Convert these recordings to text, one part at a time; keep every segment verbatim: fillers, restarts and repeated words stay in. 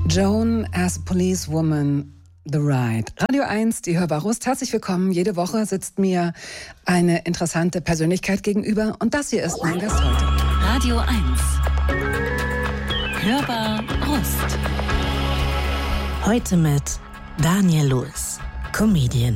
Joan as a Policewoman, The Ride. Radio eins, die Hörbar Rust. Herzlich willkommen. Jede Woche sitzt mir eine interessante Persönlichkeit gegenüber. Und das hier ist mein Gast heute. Radio eins. Hörbar Rust. Heute mit Daniel Lewis, Comedian.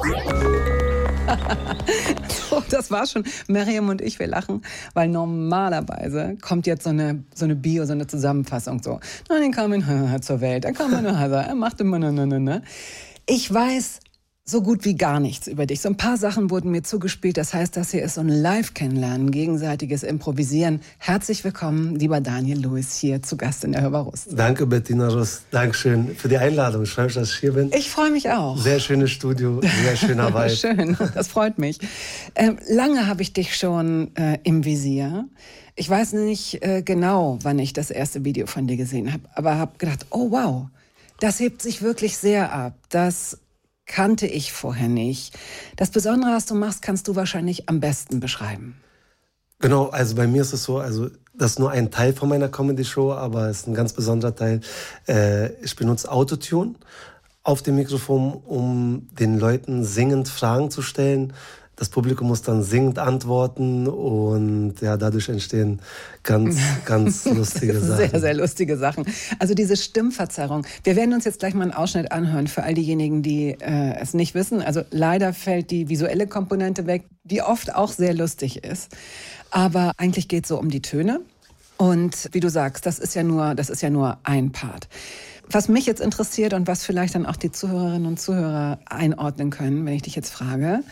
Oh, das war schon. Miriam und ich, wir lachen, weil normalerweise kommt jetzt so eine, so eine Bio, so eine Zusammenfassung so. Dann kam er zur Welt, er kam er, er machte immer ne, ne, ne, ne. Ich weiß so gut wie gar nichts über dich. So ein paar Sachen wurden mir zugespielt. Das heißt, das hier ist so ein Live-Kennenlernen, gegenseitiges Improvisieren. Herzlich willkommen, lieber Daniel Lewis, hier zu Gast in der Hörbar Rust. Danke, Bettina Rust. Dankeschön für die Einladung. Ich freue mich, dass ich hier bin. Ich freue mich auch. Sehr schönes Studio, sehr schöner Vibe. Schön, das freut mich. Ähm, lange habe ich dich schon äh, im Visier. Ich weiß nicht äh, genau, wann ich das erste Video von dir gesehen habe, aber habe gedacht, oh wow, das hebt sich wirklich sehr ab. Das kannte ich vorher nicht. Das Besondere, was du machst, kannst du wahrscheinlich am besten beschreiben. Genau, also bei mir ist es so, also das ist nur ein Teil von meiner Comedy-Show, aber es ist ein ganz besonderer Teil. Äh, ich benutze Autotune auf dem Mikrofon, um den Leuten singend Fragen zu stellen. Das Publikum muss dann singend antworten und ja, dadurch entstehen ganz, ganz lustige Sachen. Sehr, sehr lustige Sachen. Also diese Stimmverzerrung. Wir werden uns jetzt gleich mal einen Ausschnitt anhören für all diejenigen, die äh, es nicht wissen. Also leider fällt die visuelle Komponente weg, die oft auch sehr lustig ist. Aber eigentlich geht es so um die Töne. Und wie du sagst, das ist ja nur, das ist ja nur ein Part. Was mich jetzt interessiert und was vielleicht dann auch die Zuhörerinnen und Zuhörer einordnen können, wenn ich dich jetzt frage: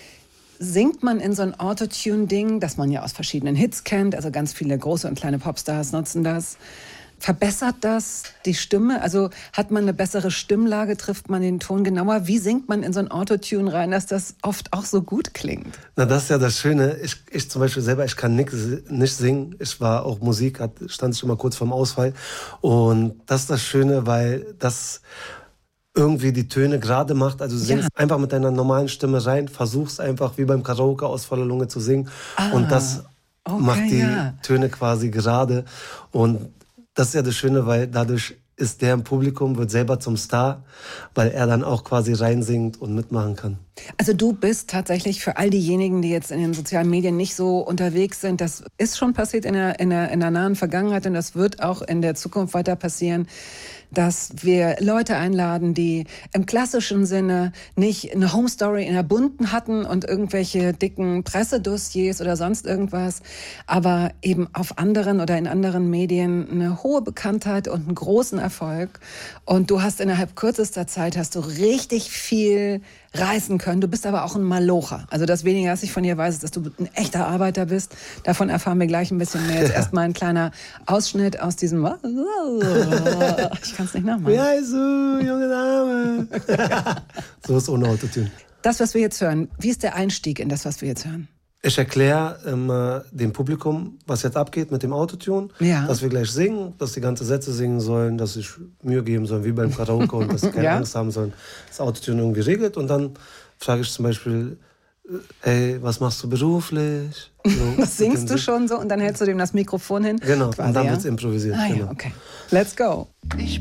Singt man in so ein Autotune-Ding, das man ja aus verschiedenen Hits kennt, also ganz viele große und kleine Popstars nutzen das. Verbessert das die Stimme? Also hat man eine bessere Stimmlage, trifft man den Ton genauer? Wie singt man in so ein Autotune rein, dass das oft auch so gut klingt? Na, das ist ja das Schöne. Ich, ich zum Beispiel selber, ich kann nix, nicht singen. Ich war auch Musik, hat, stand schon mal kurz vorm Ausfall. Und das ist das Schöne, weil das irgendwie die Töne gerade macht. Also du singst ja einfach mit deiner normalen Stimme rein, versuchst einfach wie beim Karaoke aus voller Lunge zu singen. Ah, und das okay, macht die ja. Töne quasi gerade. Und das ist ja das Schöne, weil dadurch ist der im Publikum, wird selber zum Star, weil er dann auch quasi reinsingt und mitmachen kann. Also du bist tatsächlich für all diejenigen, die jetzt in den sozialen Medien nicht so unterwegs sind, das ist schon passiert in der, in der, in der nahen Vergangenheit und das wird auch in der Zukunft weiter passieren, dass wir Leute einladen, die im klassischen Sinne nicht eine Home Story in der bunten hatten und irgendwelche dicken Pressedossiers oder sonst irgendwas, aber eben auf anderen oder in anderen Medien eine hohe Bekanntheit und einen großen Erfolg. Und du hast innerhalb kürzester Zeit hast du richtig viel reißen können. Du bist aber auch ein Malocher. Also das Wenige, was ich von dir weiß, ist, dass du ein echter Arbeiter bist. Davon erfahren wir gleich ein bisschen mehr. Jetzt erstmal ein kleiner Ausschnitt aus diesem... Ich kann es nicht nachmachen. Wie heißt du, junge Dame? So ist ohne Autotune. Das, was wir jetzt hören, wie ist der Einstieg in das, was wir jetzt hören? Ich erkläre ähm, dem Publikum, was jetzt abgeht mit dem Autotune, ja. Dass wir gleich singen, dass die ganze Sätze singen sollen, dass sie sich Mühe geben sollen, wie beim Karaoke und dass sie keine ja. Angst haben sollen, das Autotune irgendwie regelt. Und dann frage ich zum Beispiel, hey, was machst du beruflich? So, das singst du schon so und dann hältst du dem das Mikrofon hin? Genau, quasi, und dann ja? wird's improvisiert. Ah, genau. Ja, okay. Let's go. Ich